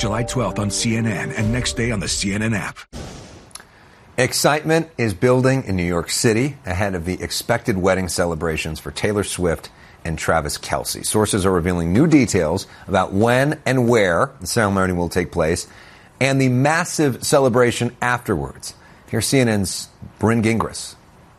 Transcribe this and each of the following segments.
July 12th on CNN and next day on the CNN app. Excitement is building in New York City ahead of the expected wedding celebrations for Taylor Swift and Travis Kelce. Sources are revealing new details about when and where the ceremony will take place and the massive celebration afterwards. Here's CNN's Bryn Gingras.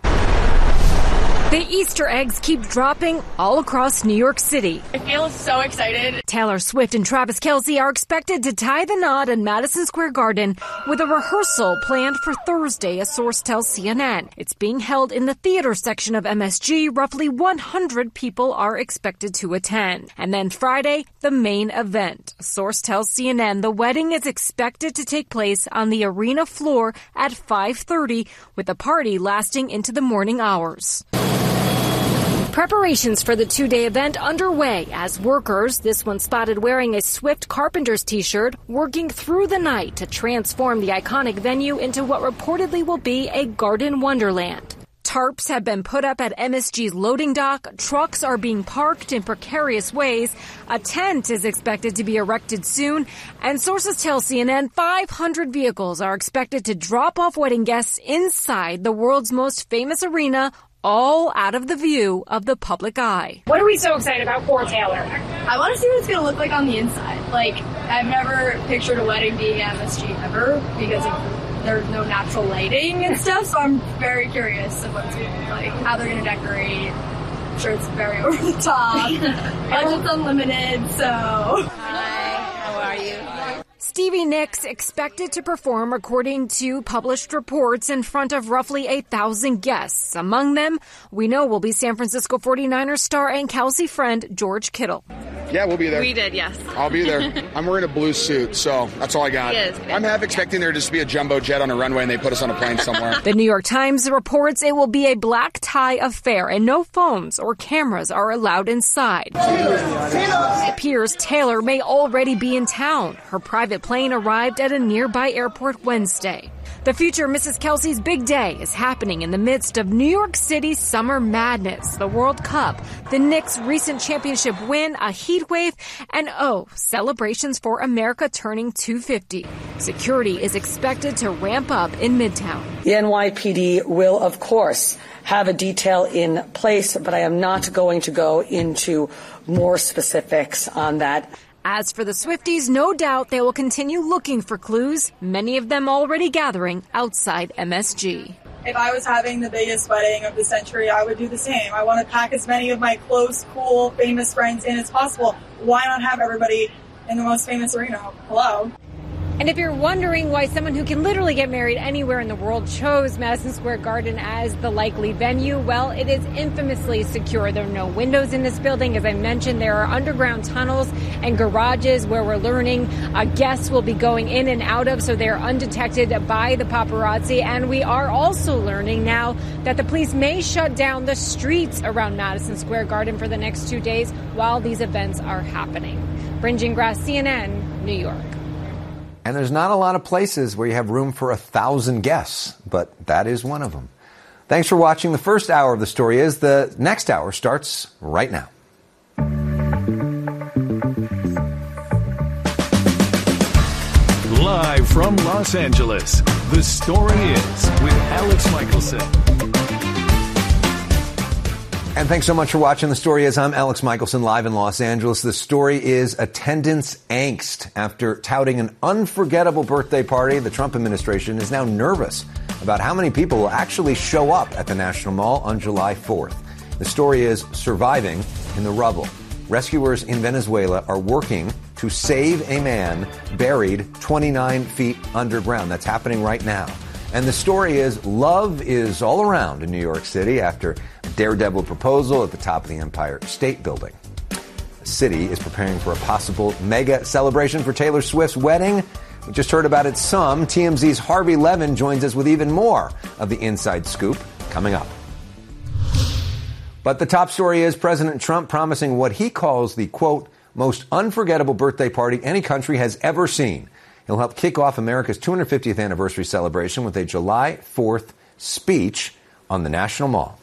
The Easter eggs keep dropping all across New York City. I feel so excited. Taylor Swift and Travis Kelce are expected to tie the knot in Madison Square Garden with a rehearsal planned for Thursday, a source tells CNN. It's being held in the theater section of MSG. Roughly 100 people are expected to attend. And then Friday, the main event. A source tells CNN the wedding is expected to take place on the arena floor at 5:30, with the party lasting into the morning hours. Preparations for the two-day event underway as workers, this one spotted wearing a Swift Carpenters t-shirt, working through the night to transform the iconic venue into what reportedly will be a garden wonderland. Tarps have been put up at MSG's loading dock. Trucks are being parked in precarious ways. A tent is expected to be erected soon. And sources tell CNN 500 vehicles are expected to drop off wedding guests inside the world's most famous arena, all out of the view of the public eye. What are we so excited about for Taylor? I want to see what it's going to look like on the inside. Like, I've never pictured a wedding being at MSG ever because there's no natural lighting and stuff, so I'm very curious of what it's going to look like, how they're going to decorate. I'm sure it's very over the top. Budget's unlimited, so... Hi, how are you? Stevie Nicks expected to perform, according to published reports, in front of roughly 1,000 guests. Among them, we know will be San Francisco 49ers star and Kelce friend George Kittle. Yeah, we'll be there. We did, yes. I'll be there. I'm wearing a blue suit, so that's all I got. I'm half expecting there just to be a jumbo jet on a runway and they put us on a plane somewhere. The New York Times reports it will be a black tie affair and no phones or cameras are allowed inside. It appears Taylor may already be in town. Her private plane arrived at a nearby airport Wednesday. The future Mrs. Kelce's big day is happening in the midst of New York City's summer madness, the World Cup, the Knicks' recent championship win, a heat wave, and celebrations for America turning 250. Security is expected to ramp up in Midtown. The NYPD will, of course, have a detail in place, but I am not going to go into more specifics on that. As for the Swifties, no doubt they will continue looking for clues, many of them already gathering outside MSG. If I was having the biggest wedding of the century, I would do the same. I want to pack as many of my close, cool, famous friends in as possible. Why not have everybody in the most famous arena? Hello? And if you're wondering why someone who can literally get married anywhere in the world chose Madison Square Garden as the likely venue, well, it is infamously secure. There are no windows in this building. As I mentioned, there are underground tunnels and garages where we're learning guests will be going in and out of, so they're undetected by the paparazzi. And we are also learning now that the police may shut down the streets around Madison Square Garden for the next 2 days while these events are happening. Bryn Gingras, CNN, New York. And there's not a lot of places where you have room for 1,000 guests, but that is one of them. Thanks for watching. The first hour of The Story Is. The next hour starts right now. Live from Los Angeles, The Story Is with Alex Michelson. And thanks so much for watching The Story Is. I'm Alex Michelson, live in Los Angeles. The story is attendance angst. After touting an unforgettable birthday party, the Trump administration is now nervous about how many people will actually show up at the National Mall on July 4th. The story is surviving in the rubble. Rescuers in Venezuela are working to save a man buried 29 feet underground. That's happening right now. And the story is love is all around in New York City after daredevil proposal at the top of the Empire State Building. The city is preparing for a possible mega celebration for Taylor Swift's wedding. We just heard about it some. TMZ's Harvey Levin joins us with even more of the inside scoop coming up. But the top story is President Trump promising what he calls the, quote, most unforgettable birthday party any country has ever seen. He'll help kick off America's 250th anniversary celebration with a July 4th speech on the National Mall.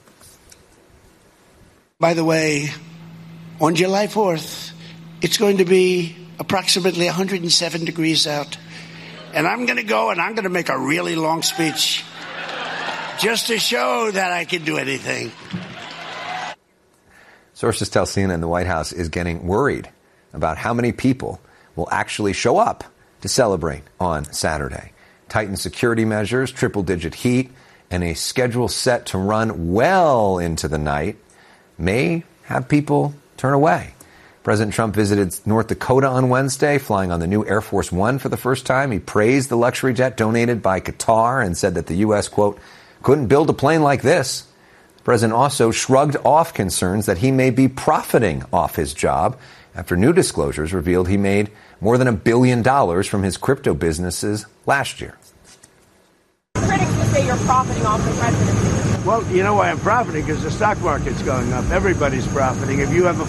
By the way, on July 4th, it's going to be approximately 107 degrees out. And I'm going to go and I'm going to make a really long speech just to show that I can do anything. Sources tell CNN the White House is getting worried about how many people will actually show up to celebrate on Saturday. Tightened security measures, triple-digit heat, and a schedule set to run well into the night may have people turn away. President Trump visited North Dakota on Wednesday, flying on the new Air Force One for the first time. He praised the luxury jet donated by Qatar and said that the U.S., quote, couldn't build a plane like this. The president also shrugged off concerns that he may be profiting off his job after new disclosures revealed he made more than $1 billion from his crypto businesses last year. Critics would say you're profiting off the presidency. Well, you know why I'm profiting? Because the stock market's going up. Everybody's profiting. If you have a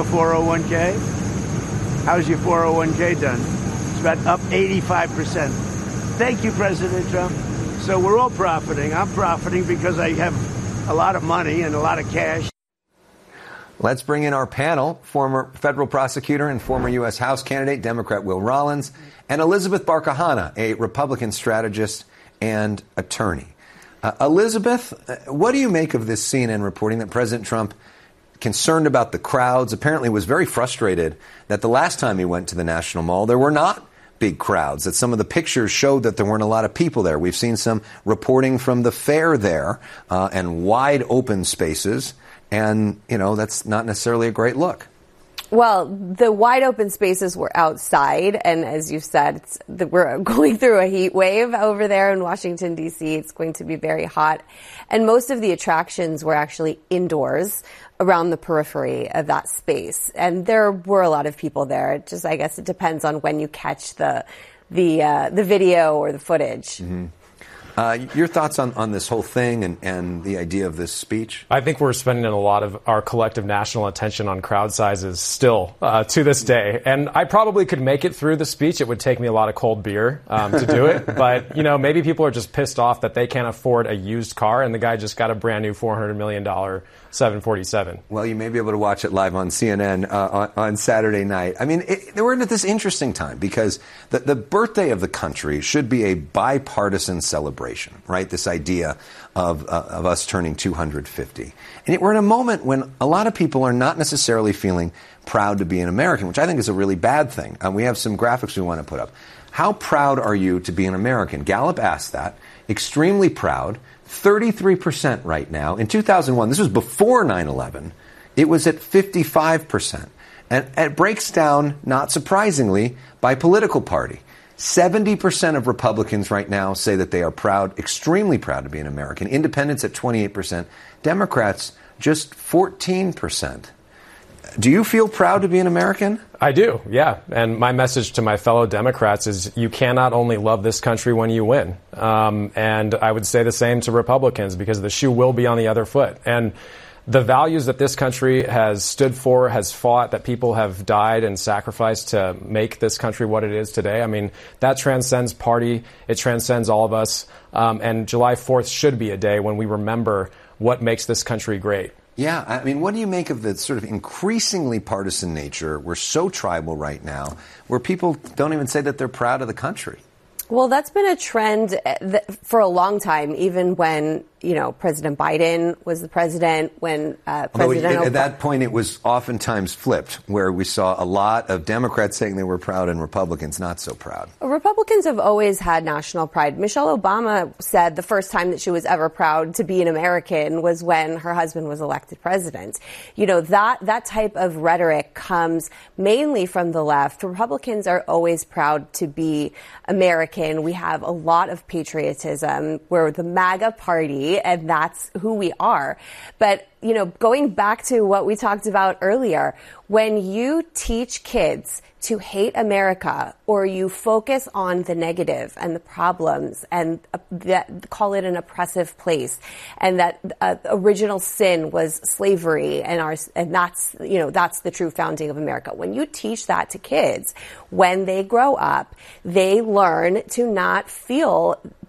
401k, how's your 401k done? It's about up 85%. Thank you, President Trump. So we're all profiting. I'm profiting because I have a lot of money and a lot of cash. Let's bring in our panel, former federal prosecutor and former U.S. House candidate, Democrat Will Rollins, and Elizabeth Barkahana, a Republican strategist and attorney. Elizabeth, what do you make of this CNN reporting that President Trump, concerned about the crowds, apparently was very frustrated that the last time he went to the National Mall, there were not big crowds, that some of the pictures showed that there weren't a lot of people there. We've seen some reporting from the fair there and wide open spaces. And, you know, that's not necessarily a great look. Well, the wide open spaces were outside. And as you said, we're going through a heat wave over there in Washington, D.C. It's going to be very hot. And most of the attractions were actually indoors around the periphery of that space. And there were a lot of people there. It just, I guess it depends on when you catch the video or the footage. Mm-hmm. Your thoughts on this whole thing and the idea of this speech? I think we're spending a lot of our collective national attention on crowd sizes still to this day. And I probably could make it through the speech. It would take me a lot of cold beer to do it. But, you know, maybe people are just pissed off that they can't afford a used car and the guy just got a brand new $400 million 747. Well, you may be able to watch it live on CNN on Saturday night. I mean, we're at this interesting time because the birthday of the country should be a bipartisan celebration, right? This idea of us turning 250. And we're in a moment when a lot of people are not necessarily feeling proud to be an American, which I think is a really bad thing. We have some graphics we want to put up. How proud are you to be an American? Gallup asked that. Extremely proud. 33% right now. In 2001, this was before 9/11, it was at 55%. And it breaks down, not surprisingly, by political party. 70% of Republicans right now say that they are proud, extremely proud to be an American. Independents at 28%. Democrats just 14%. Do you feel proud to be an American? I do, yeah. And my message to my fellow Democrats is you cannot only love this country when you win. And I would say the same to Republicans because the shoe will be on the other foot. And the values that this country has stood for, has fought, that people have died and sacrificed to make this country what it is today, I mean, that transcends party. It transcends all of us. And July 4th should be a day when we remember what makes this country great. Yeah, I mean, what do you make of the sort of increasingly partisan nature? We're so tribal right now, where people don't even say that they're proud of the country. Well, that's been a trend for a long time, even when, you know, President Biden was the president, when President at that point, it was oftentimes flipped, where we saw a lot of Democrats saying they were proud and Republicans not so proud. Republicans have always had national pride. Michelle Obama said the first time that she was ever proud to be an American was when her husband was elected president. You know, that type of rhetoric comes mainly from the left. Republicans are always proud to be American. We have a lot of patriotism. We're the MAGA party, and that's who we are. But, you know, going back to what we talked about earlier, when you teach kids to hate America, or you focus on the negative and the problems and call it an oppressive place, and that original sin was slavery, and that's, you know, that's the true founding of America. When you teach that to kids, when they grow up, they learn to not feel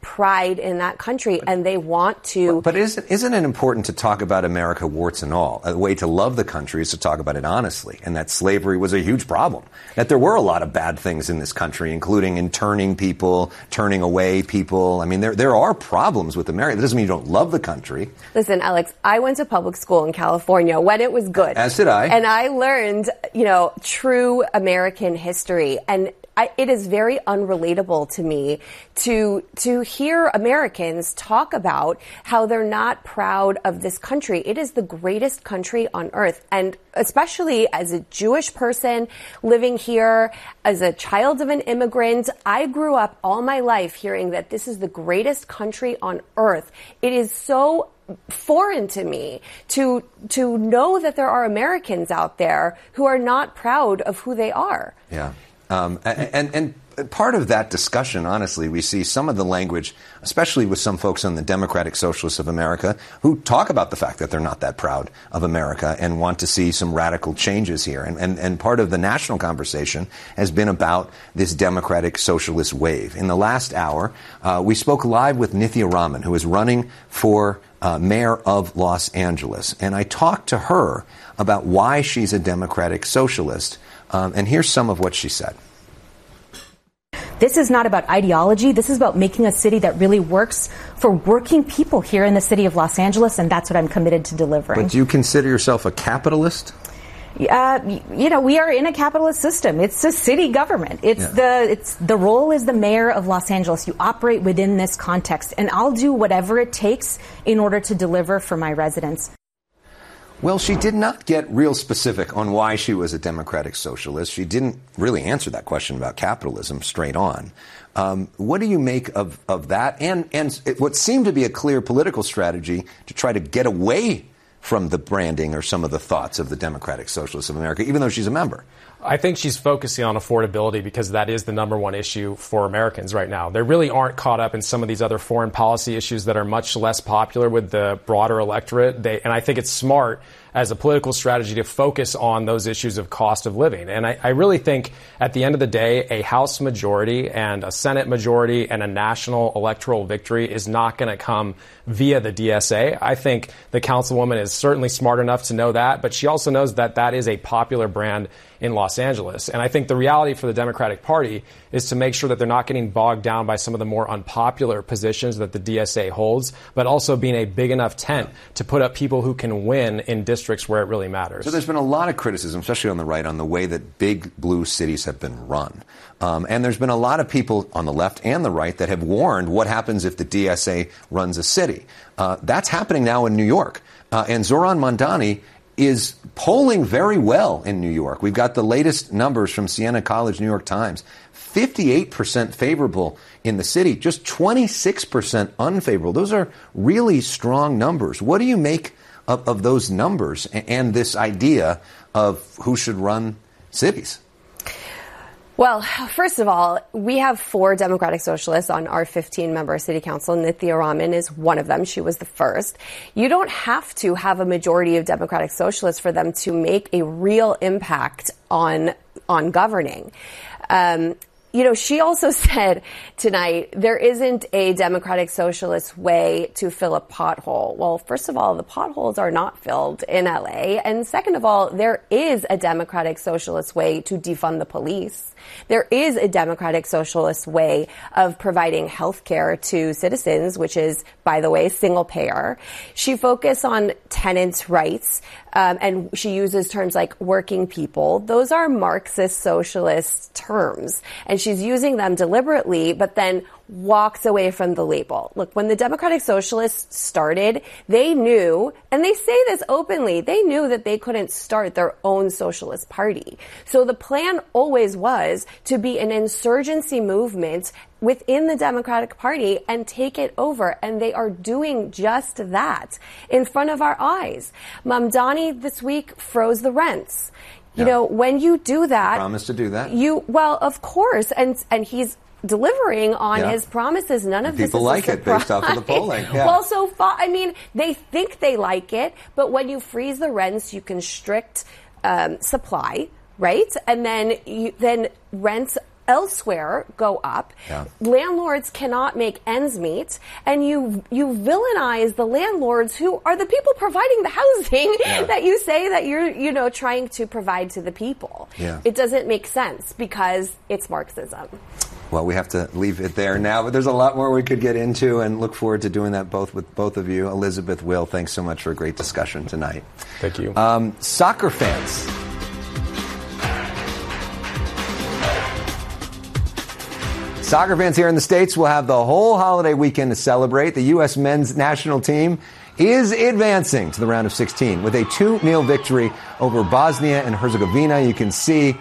pride in that country, and they want to. But isn't it important to talk about America, warts and all? A way to love the country is to talk about it honestly, and that slavery was a huge problem. That there were a lot of bad things in this country, including interning people, turning away people. I mean, there are problems with America. That doesn't mean you don't love the country. Listen, Alex, I went to public school in California when it was good. As did I. And I learned, true American history. And it is very unrelatable to me to hear Americans talk about how they're not proud of this country. It is the greatest country on earth. And especially as a Jewish person living here, as a child of an immigrant, I grew up all my life hearing that this is the greatest country on earth. It is so foreign to me to know that there are Americans out there who are not proud of who they are. Yeah. And part of that discussion, honestly, we see some of the language, especially with some folks on the Democratic Socialists of America, who talk about the fact that they're not that proud of America and want to see some radical changes here. And part of the national conversation has been about this Democratic Socialist wave. In the last hour, we spoke live with Nithya Raman, who is running for mayor of Los Angeles. And I talked to her about why she's a Democratic Socialist. And here's some of what she said. This is not about ideology. This is about making a city that really works for working people here in the city of Los Angeles, and that's what I'm committed to delivering. But do you consider yourself a capitalist? We are in a capitalist system. It's a city government. The role is the mayor of Los Angeles. You operate within this context, and I'll do whatever it takes in order to deliver for my residents. Well, she did not get real specific on why she was a Democratic Socialist. She didn't really answer that question about capitalism straight on. What do you make of that? And what seemed to be a clear political strategy to try to get away from the branding or some of the thoughts of the Democratic Socialists of America, even though she's a member? I think she's focusing on affordability because that is the number one issue for Americans right now. They really aren't caught up in some of these other foreign policy issues that are much less popular with the broader electorate. And I think it's smart as a political strategy to focus on those issues of cost of living. And I really think at the end of the day, a House majority and a Senate majority and a national electoral victory is not going to come via the DSA. I think the councilwoman is certainly smart enough to know that, but she also knows that that is a popular brand in Los Angeles. And I think the reality for the Democratic Party is to make sure that they're not getting bogged down by some of the more unpopular positions that the DSA holds, but also being a big enough tent to put up people who can win in districts where it really matters. So there's been a lot of criticism, especially on the right, on the way that big blue cities have been run. And there's been a lot of people on the left and the right that have warned what happens if the DSA runs a city. That's happening now in New York. And Zohran Mamdani is polling very well in New York. We've got the latest numbers from Siena College, New York Times. 58% favorable in the city, just 26% unfavorable. Those are really strong numbers. What do you make of those numbers and this idea of who should run cities? Well, first of all, we have 4 Democratic Socialists on our 15-member city council. Nithya Raman is one of them. She was the first. You don't have to have a majority of Democratic Socialists for them to make a real impact on governing. She also said tonight there isn't a Democratic Socialist way to fill a pothole. Well, first of all, the potholes are not filled in LA. And second of all, there is a Democratic Socialist way to defund the police. There is a Democratic Socialist way of providing health care to citizens, which is, by the way, single payer. She focused on tenants' rights, and she uses terms like working people. Those are Marxist socialist terms, and she's using them deliberately, but then walks away from the label. Look, when the Democratic Socialists started, they knew, and they say this openly, they knew that they couldn't start their own socialist party. So the plan always was to be an insurgency movement within the Democratic Party and take it over. And they are doing just that in front of our eyes. Mamdani this week froze the rents. You know, when you do that... Promise to do that? Well, of course. And he's delivering on his promises. None of this is people like it based off of the polling. Yeah. Well, so far, I mean, they think they like it, but when you freeze the rents, you constrict supply, right? And then rents elsewhere go up. Yeah. Landlords cannot make ends meet, and you villainize the landlords who are the people providing the housing that you say that you're trying to provide to the people. Yeah. It doesn't make sense because it's Marxism. Well, we have to leave it there now, but there's a lot more we could get into, and look forward to doing that with both of you. Elizabeth, Will, thanks so much for a great discussion tonight. Thank you. Soccer fans. Soccer fans here in the States will have the whole holiday weekend to celebrate. The U.S. men's national team is advancing to the round of 16 with a 2-0 victory over Bosnia and Herzegovina. You can see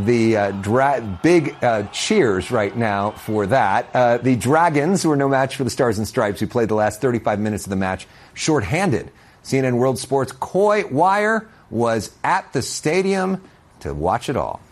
the big cheers right now for that. The Dragons, who are no match for the Stars and Stripes, who played the last 35 minutes of the match shorthanded. CNN World Sports' Coy Wire was at the stadium to watch it all.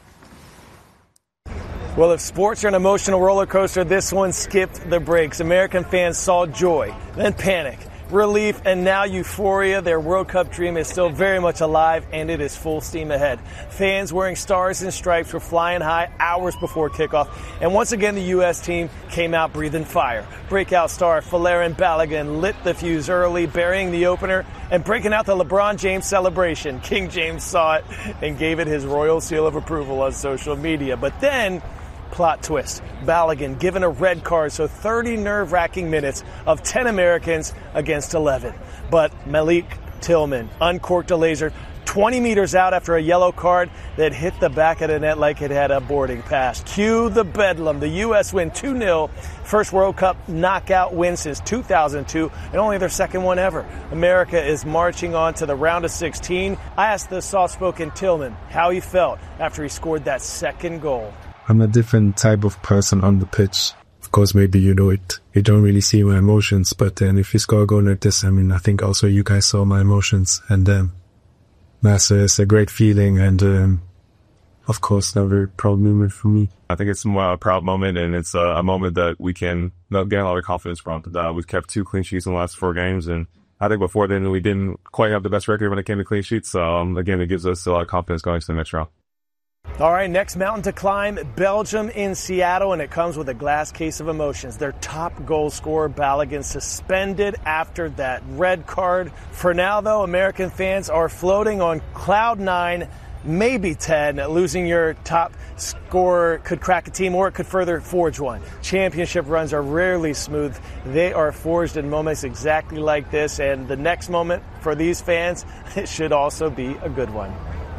Well, if sports are an emotional roller coaster, this one skipped the brakes. American fans saw joy, then panic, relief, and now euphoria. Their World Cup dream is still very much alive, and it is full steam ahead. Fans wearing Stars and Stripes were flying high hours before kickoff, and once again the U.S. team came out breathing fire. Breakout star Folarin Balogun lit the fuse early, burying the opener and breaking out the LeBron James celebration. King James saw it and gave it his royal seal of approval on social media. But then, plot twist, Balogun given a red card, so 30 nerve-wracking minutes of 10 Americans against 11. But Malik Tillman uncorked a laser 20 meters out after a yellow card that hit the back of the net like it had a boarding pass. Cue the bedlam. The U.S. win 2-0. First World Cup knockout win since 2002, and only their second one ever. America is marching on to the round of 16. I asked the soft-spoken Tillman how he felt after he scored that second goal. I'm a different type of person on the pitch. Of course, maybe you don't really see my emotions, but then if you score a goal like this, I think also you guys saw my emotions, and it's a great feeling, and of course, a very proud moment for me. I think it's a proud moment, and it's a moment that we can get a lot of confidence from. We've kept 2 clean sheets in the last 4 games, and I think before then we didn't quite have the best record when it came to clean sheets. So again, it gives us a lot of confidence going to the next round. All right, next mountain to climb, Belgium in Seattle, and it comes with a glass case of emotions. Their top goal scorer, Balogun, suspended after that red card. For now, though, American fans are floating on cloud 9, maybe 10. Losing your top scorer could crack a team, or it could further forge one. Championship runs are rarely smooth. They are forged in moments exactly like this, and the next moment for these fans, it should also be a good one.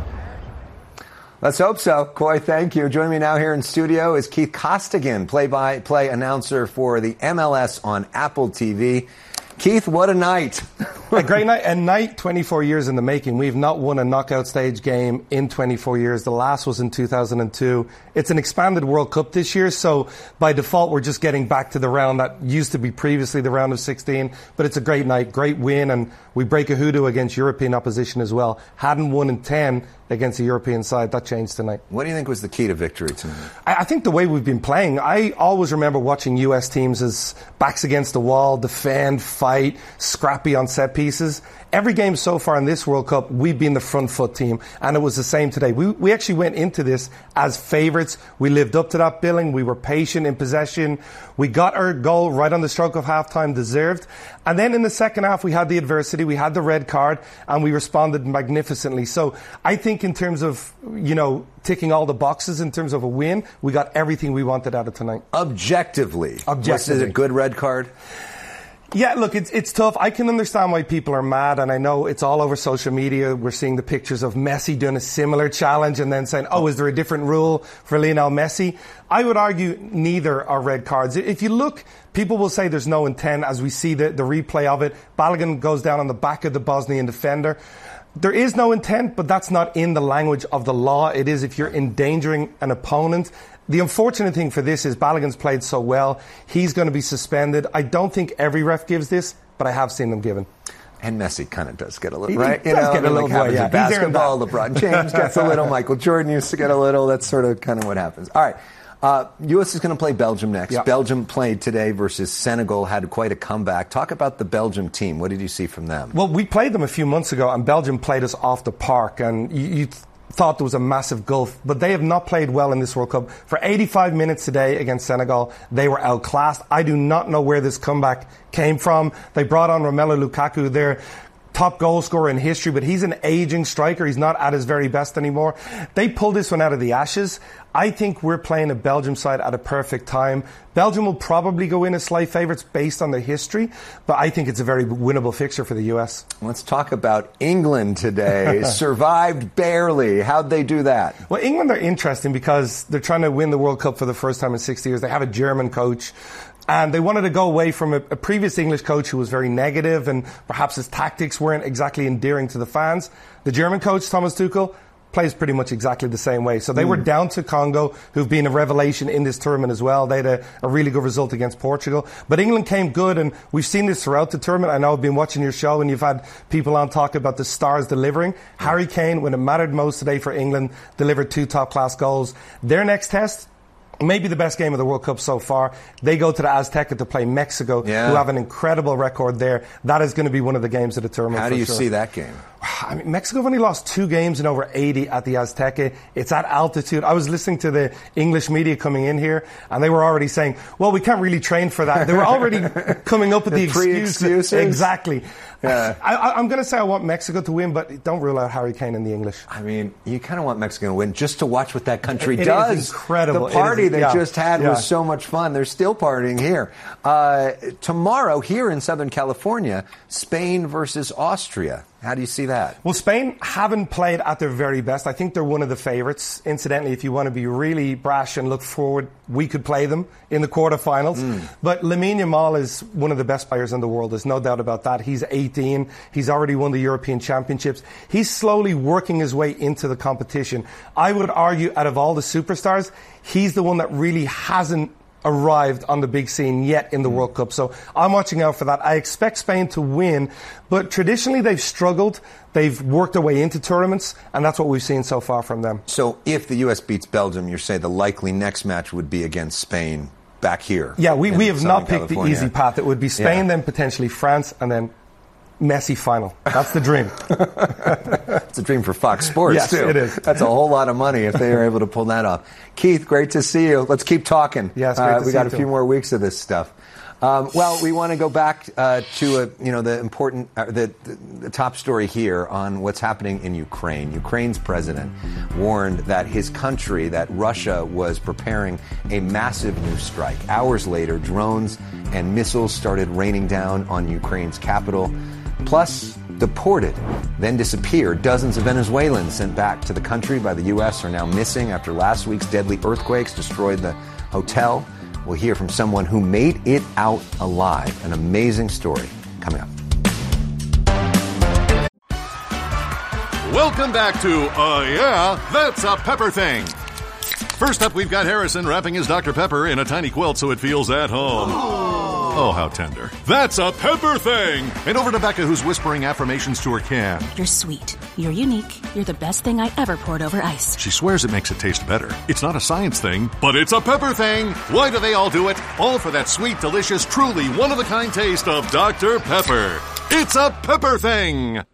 Let's hope so. Coy, thank you. Joining me now here in studio is Keith Costigan, play-by-play announcer for the MLS on Apple TV. Keith, what a night. A great night. A night 24 years in the making. We've not won a knockout stage game in 24 years. The last was in 2002. It's an expanded World Cup this year, so by default we're just getting back to the round that used to be previously the round of 16. But it's a great night, great win, and we break a hoodoo against European opposition as well. Hadn't won in 10 against the European side. That changed tonight. What do you think was the key to victory tonight? I think the way we've been playing. I always remember watching U.S. teams as backs against the wall, defend, fight, scrappy on set pieces. Every game so far in this World Cup, we've been the front foot team, and it was the same today. We actually went into this as favourites. We lived up to that billing. We were patient in possession. We got our goal right on the stroke of halftime, deserved. And then in the second half, we had the adversity. We had the red card, and we responded magnificently. So I think in terms of, ticking all the boxes in terms of a win, we got everything we wanted out of tonight. Objectively. Was it a good red card? Yeah, look, it's tough. I can understand why people are mad, and I know it's all over social media. We're seeing the pictures of Messi doing a similar challenge and then saying, is there a different rule for Lionel Messi? I would argue neither are red cards. If you look, people will say there's no intent as we see the replay of it. Balogun goes down on the back of the Bosnian defender. There is no intent, but that's not in the language of the law. It is if you're endangering an opponent. The unfortunate thing for this is Balogun's played so well. He's going to be suspended. I don't think every ref gives this, but I have seen them given. And Messi kind of does get a little, right? He does get a little, yeah. Basketball, LeBron James gets a little. Michael Jordan used to get a little. That's sort of kind of what happens. All right. U.S. is going to play Belgium next. Yep. Belgium played today versus Senegal, had quite a comeback. Talk about the Belgium team. What did you see from them? Well, we played them a few months ago, and Belgium played us off the park. And thought there was a massive gulf, but they have not played well in this World Cup. For 85 minutes today against Senegal, they were outclassed. I do not know where this comeback came from. They brought on Romelu Lukaku, their top goal scorer in history, but he's an aging striker. He's not at his very best anymore. They pulled this one out of the ashes. I think we're playing a Belgium side at a perfect time. Belgium will probably go in as slight favourites based on their history, but I think it's a very winnable fixture for the US. Let's talk about England today. Survived barely. How'd they do that? Well, England are interesting because they're trying to win the World Cup for the first time in 60 years. They have a German coach. And they wanted to go away from a previous English coach who was very negative and perhaps his tactics weren't exactly endearing to the fans. The German coach, Thomas Tuchel, plays pretty much exactly the same way. So they were down to Congo, who've been a revelation in this tournament as well. They had a really good result against Portugal. But England came good, and we've seen this throughout the tournament. I know I've been watching your show, and you've had people on talk about the stars delivering. Harry Kane, when it mattered most today for England, delivered 2 top-class goals. Their next test, maybe the best game of the World Cup so far. They go to the Azteca to play Mexico, who have an incredible record there. That is going to be one of the games of the tournament. How do you see that game? I mean, Mexico have only lost 2 games in over 80 at the Azteca. It's at altitude. I was listening to the English media coming in here, and they were already saying, well, we can't really train for that. They were already coming up with the excuses. Exactly. Yeah. I'm going to say I want Mexico to win, but don't rule out Harry Kane and the English. I mean, you kind of want Mexico to win just to watch what that country It does. is incredible. The party they just had was so much fun. They're still partying here. Tomorrow, here in Southern California, Spain versus Austria. How do you see that? Well, Spain haven't played at their very best. I think they're one of the favourites. Incidentally, if you want to be really brash and look forward, we could play them in the quarterfinals. But Lamine Yamal is one of the best players in the world. There's no doubt about that. He's 18. He's already won the European Championships. He's slowly working his way into the competition. I would argue, out of all the superstars, he's the one that really hasn't arrived on the big scene yet in the World Cup. So I'm watching out for that. I expect Spain to win, but traditionally they've struggled. They've worked their way into tournaments, and that's what we've seen so far from them. So if the U.S. beats Belgium, you say the likely next match would be against Spain back here. Yeah, we have not picked the easy path. It would be Spain, then potentially France, and then Messi final. That's the dream. It's a dream for Fox Sports, too. Yes, it is. That's a whole lot of money if they are able to pull that off. Keith, great to see you. Let's keep talking. Yes, great to see you. We got a few more weeks of this stuff. Well, we want to go back to the important, the top story here on what's happening in Ukraine. Ukraine's president warned that his country, that Russia, was preparing a massive new strike. Hours later, drones and missiles started raining down on Ukraine's capital. Plus, deported, then disappeared. Dozens of Venezuelans sent back to the country by the U.S. are now missing after last week's deadly earthquakes destroyed the hotel. We'll hear from someone who made it out alive. An amazing story coming up. Welcome back to Yeah, That's a Pepper Thing. First up, we've got Harrison wrapping his Dr. Pepper in a tiny quilt so it feels at home. Oh, how tender. That's a Pepper Thing! And over to Becca, who's whispering affirmations to her can. You're sweet. You're unique. You're the best thing I ever poured over ice. She swears it makes it taste better. It's not a science thing, but it's a Pepper Thing! Why do they all do it? All for that sweet, delicious, truly one-of-a-kind taste of Dr. Pepper. It's a Pepper Thing!